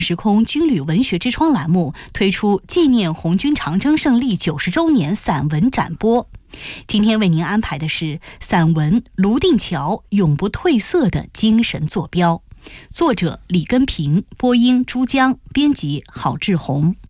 时空军旅文学之窗栏目推出纪念红军长征胜利90周年散文展播。今天为您安排的是散文《泸定桥永不褪色的精神坐标》，作者李根平，播音朱江，编辑郝志红。